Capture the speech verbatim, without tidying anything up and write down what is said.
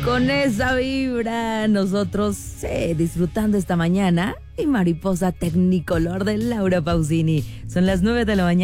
Con esa vibra, nosotros eh, disfrutando esta mañana y Mariposa Tecnicolor de Laura Pausini. Son las nueve de la mañana.